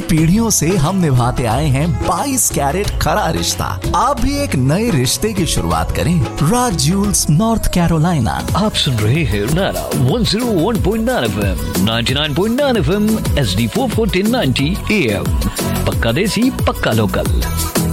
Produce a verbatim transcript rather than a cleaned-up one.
पीढ़ियों से हम निभाते आए हैं बाईस कैरेट खरा रिश्ता। आप भी एक नए रिश्ते की शुरुआत करें। राज ज्यूल्स, नॉर्थ कैरोलिना। आप सुन रहे हैं नारा one zero one point nine FM, ninety nine point nine FM, H D four fourteen ninety am. पक्का देसी, पक्का लोकल।